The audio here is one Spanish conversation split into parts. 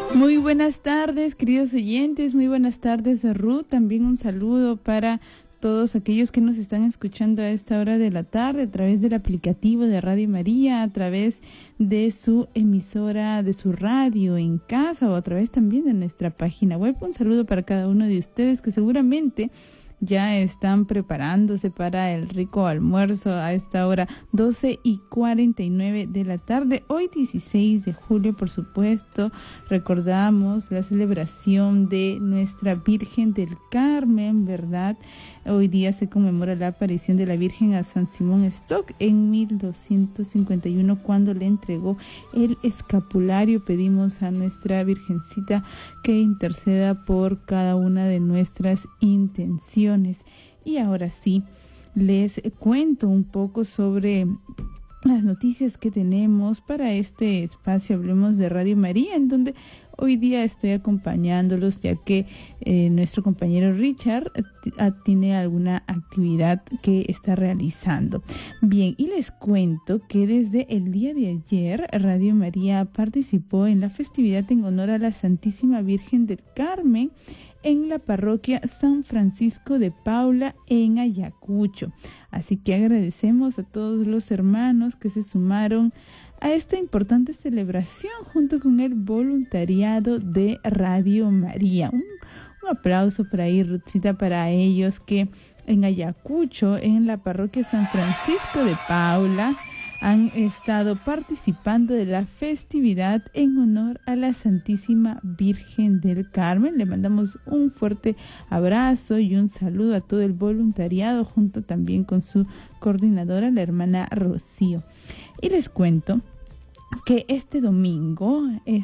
Muy buenas tardes, queridos oyentes, muy buenas tardes, Ruth. También un saludo para todos aquellos que nos están escuchando a esta hora de la tarde a través del aplicativo de Radio María, a través de su emisora, de su radio en casa o a través también de nuestra página web. Un saludo para cada uno de ustedes que seguramente ya están preparándose para el rico almuerzo a esta hora, 12:49 de la tarde. Hoy 16 de julio, por supuesto, recordamos la celebración de nuestra Virgen del Carmen, ¿verdad? Hoy día se conmemora la aparición de la Virgen a San Simón Stock en 1251, cuando le entregó el escapulario. Pedimos a nuestra Virgencita que interceda por cada una de nuestras intenciones. Y ahora sí, les cuento un poco sobre las noticias que tenemos para este espacio Hablemos de Radio María, en donde hoy día estoy acompañándolos, ya que nuestro compañero Richard tiene alguna actividad que está realizando. Bien, y les cuento que desde el día de ayer Radio María participó en la festividad en honor a la Santísima Virgen del Carmen en la parroquia San Francisco de Paula en Ayacucho. Así que agradecemos a todos los hermanos que se sumaron a esta importante celebración junto con el voluntariado de Radio María. Un aplauso por ahí, Ruthcita, para ellos que en Ayacucho, en la parroquia San Francisco de Paula, han estado participando de la festividad en honor a la Santísima Virgen del Carmen. Le mandamos un fuerte abrazo y un saludo a todo el voluntariado, junto también con su coordinadora, la hermana Rocío. Y les cuento que este domingo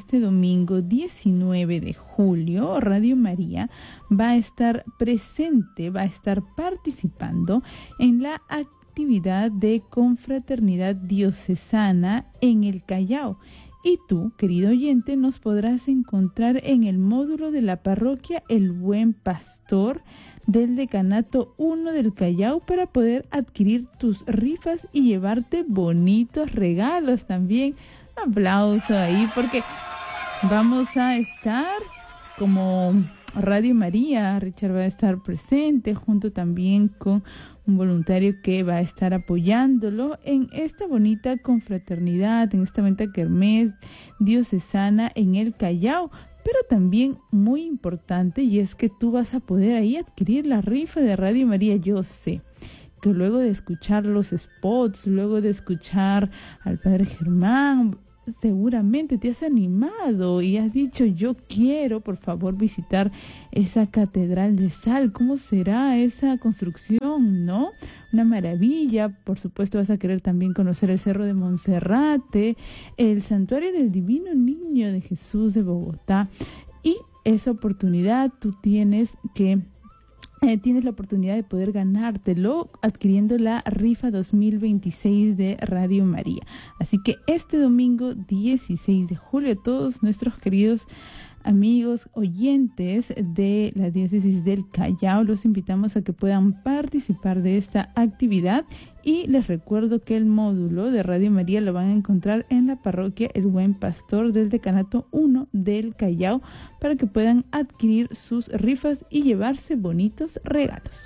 19 de julio, Radio María va a estar presente, va a estar participando en la actividad de confraternidad diocesana en el Callao. Y tú, querido oyente, nos podrás encontrar en el módulo de la parroquia El Buen Pastor del Decanato 1 del Callao para poder adquirir tus rifas y llevarte bonitos regalos también. Un aplauso ahí porque vamos a estar como Radio María. Richard va a estar presente junto también con un voluntario que va a estar apoyándolo en esta bonita confraternidad, en esta bonita kermés diocesana en el Callao. Pero también muy importante, y es que tú vas a poder ahí adquirir la rifa de Radio María. Yo sé que luego de escuchar los spots, luego de escuchar al Padre Germán, seguramente te has animado y has dicho: yo quiero, por favor, visitar esa catedral de sal. ¿Cómo será esa construcción, no? Una maravilla. Por supuesto vas a querer también conocer el Cerro de Monserrate, el Santuario del Divino Niño de Jesús de Bogotá. Y esa oportunidad tú tienes la oportunidad de poder ganártelo adquiriendo la rifa 2026 de Radio María. Así que este domingo 16 de julio, todos nuestros queridos amigos oyentes de la diócesis del Callao, los invitamos a que puedan participar de esta actividad. Y les recuerdo que el módulo de Radio María lo van a encontrar en la parroquia El Buen Pastor del Decanato 1 del Callao para que puedan adquirir sus rifas y llevarse bonitos regalos.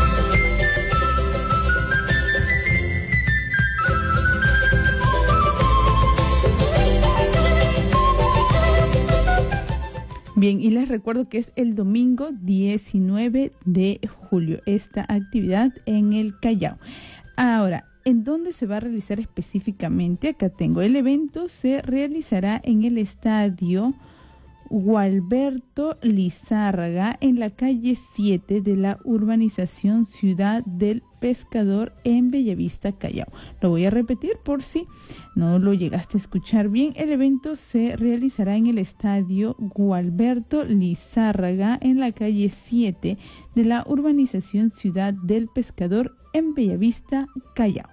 Bien, y les recuerdo que es el domingo 19 de julio esta actividad en el Callao. Ahora, ¿en dónde se va a realizar específicamente? Acá tengo, el evento se realizará en el estadio Gualberto Lizárraga, en la calle 7 de la urbanización Ciudad del Pescador en Bellavista, Callao. Lo voy a repetir por si no lo llegaste a escuchar bien. El evento se realizará en el estadio Gualberto Lizárraga, en la calle 7 de la urbanización Ciudad del Pescador en Bellavista, Callao.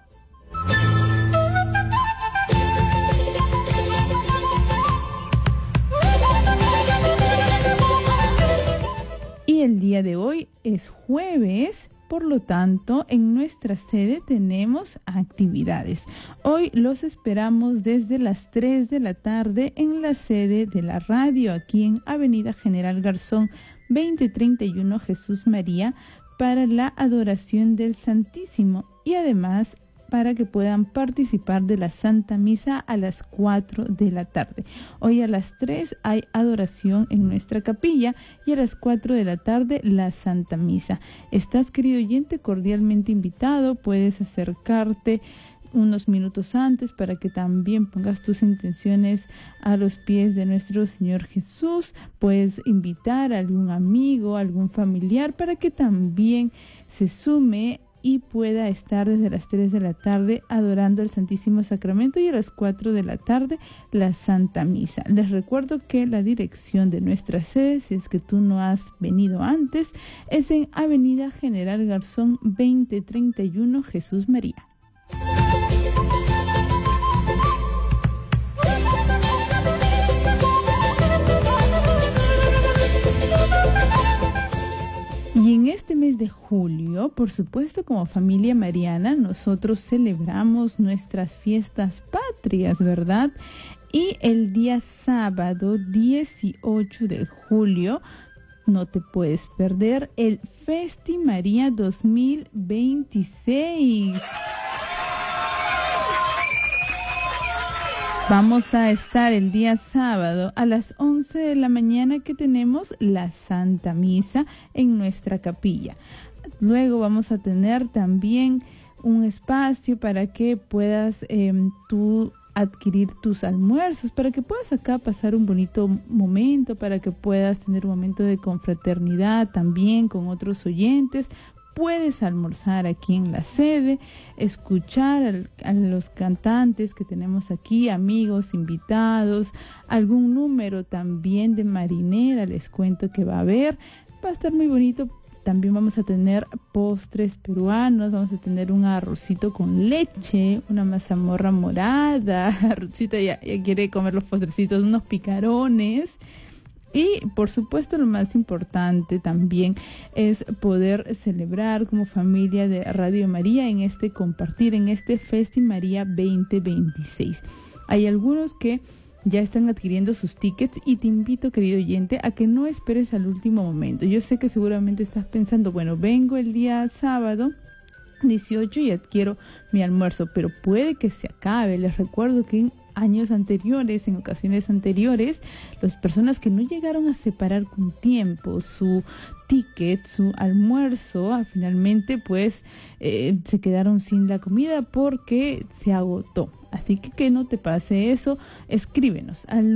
Y el día de hoy es jueves Por lo tanto, en nuestra sede tenemos actividades. Hoy los esperamos desde las 3 de la tarde en la sede de la radio, aquí en Avenida General Garzón 2031 Jesús María, para la adoración del Santísimo y además para que puedan participar de la Santa Misa a las 4 de la tarde. Hoy a las 3 hay adoración en nuestra capilla y a las 4 de la tarde la Santa Misa. Estás, querido oyente, cordialmente invitado. Puedes acercarte unos minutos antes para que también pongas tus intenciones a los pies de nuestro Señor Jesús. Puedes invitar a algún amigo, algún familiar para que también se sume y pueda estar desde las 3 de la tarde adorando el Santísimo Sacramento y a las 4 de la tarde la Santa Misa. Les recuerdo que la dirección de nuestra sede, si es que tú no has venido antes, es en Avenida General Garzón 2031 Jesús María. Y en este mes de julio, por supuesto, como familia mariana, nosotros celebramos nuestras fiestas patrias, ¿verdad? Y el día sábado 18 de julio, no te puedes perder el Festi María 2026. Vamos a estar el día sábado a las 11 de la mañana que tenemos la Santa Misa en nuestra capilla. Luego vamos a tener también un espacio para que puedas tú adquirir tus almuerzos, para que puedas acá pasar un bonito momento, para que puedas tener un momento de confraternidad también con otros oyentes. Puedes almorzar aquí en la sede, escuchar a los cantantes que tenemos aquí, amigos, invitados, algún número también de marinera, les cuento que va a haber. Va a estar muy bonito. También vamos a tener postres peruanos, vamos a tener un arrocito con leche, una mazamorra morada. Ruthcita ya quiere comer los postrecitos, unos picarones. Y por supuesto lo más importante también es poder celebrar como familia de Radio María en este compartir, en este Festi María 2026. Hay algunos que ya están adquiriendo sus tickets y te invito, querido oyente, a que no esperes al último momento. Yo sé que seguramente estás pensando, bueno, vengo el día sábado 18 y adquiero mi almuerzo, pero puede que se acabe. Les recuerdo que en años anteriores, en ocasiones anteriores, las personas que no llegaron a separar con tiempo su ticket, su almuerzo, finalmente pues se quedaron sin la comida porque se agotó. Así que no te pase eso, escríbenos al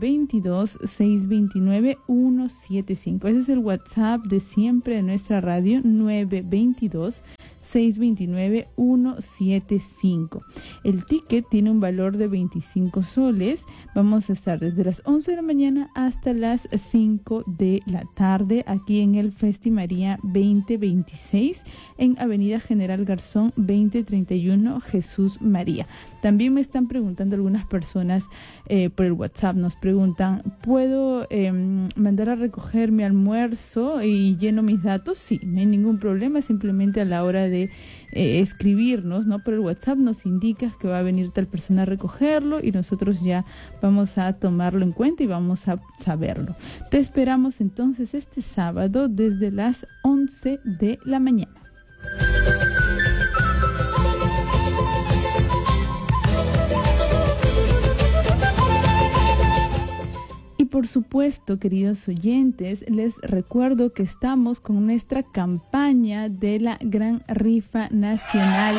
922-629-175. Ese es el WhatsApp de siempre de nuestra radio, 922-629-175. El ticket tiene un valor de 25 soles. Vamos a estar desde las 11 de la mañana hasta las 5 de la tarde aquí en el Festi María 2026 en Avenida General Garzón 2031 Jesús María. También me están preguntando algunas personas por el WhatsApp, nos preguntan, ¿puedo mandar a recoger mi almuerzo y lleno mis datos? Sí, no hay ningún problema, simplemente a la hora de escribirnos, ¿no? Por el WhatsApp nos indicas que va a venir tal persona a recogerlo y nosotros ya vamos a tomarlo en cuenta y vamos a saberlo. Te esperamos entonces este sábado desde las 11 de la mañana. Por supuesto, queridos oyentes, les recuerdo que estamos con nuestra campaña de la Gran Rifa Nacional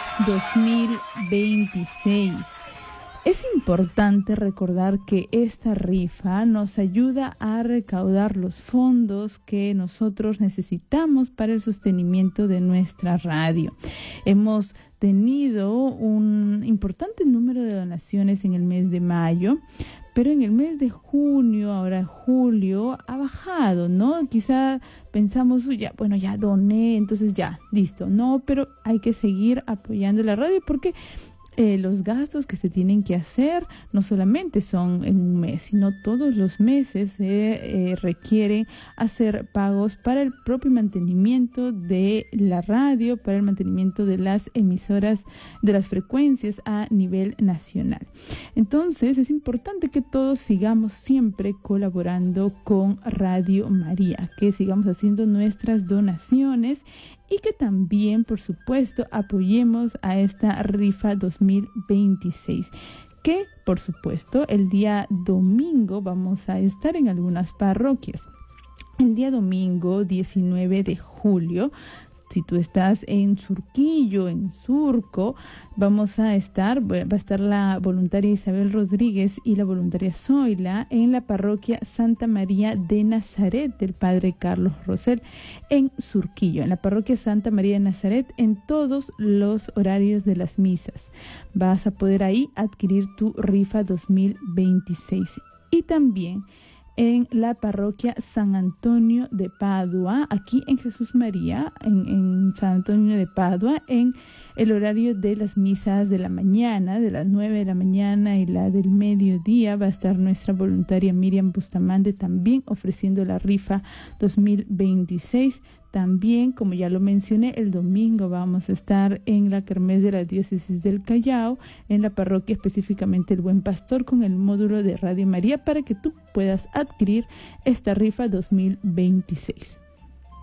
2026. Es importante recordar que esta rifa nos ayuda a recaudar los fondos que nosotros necesitamos para el sostenimiento de nuestra radio. Hemos tenido un importante número de donaciones en el mes de mayo, pero en el mes de junio, ahora julio, ha bajado, ¿no? Quizá pensamos, ya doné, entonces ya, listo. No, pero hay que seguir apoyando la radio porque los gastos que se tienen que hacer no solamente son en un mes, sino todos los meses se requieren hacer pagos para el propio mantenimiento de la radio, para el mantenimiento de las emisoras, de las frecuencias a nivel nacional. Entonces es importante que todos sigamos siempre colaborando con Radio María, que sigamos haciendo nuestras donaciones y que también, por supuesto, apoyemos a esta rifa 2026, que, por supuesto, el día domingo vamos a estar en algunas parroquias. El día domingo 19 de julio, si tú estás en Surquillo, en Surco, va a estar la voluntaria Isabel Rodríguez y la voluntaria Zoila en la parroquia Santa María de Nazaret del Padre Carlos Rosel en Surquillo, en la parroquia Santa María de Nazaret, en todos los horarios de las misas. Vas a poder ahí adquirir tu rifa 2026. Y también en la parroquia San Antonio de Padua, aquí en Jesús María, en San Antonio de Padua, en el horario de las misas de la mañana, de las 9 de la mañana y la del mediodía, va a estar nuestra voluntaria Miriam Bustamante también ofreciendo la rifa 2026. También, como ya lo mencioné, el domingo vamos a estar en la kermés de la diócesis del Callao, en la parroquia específicamente El Buen Pastor, con el módulo de Radio María para que tú puedas adquirir esta rifa 2026.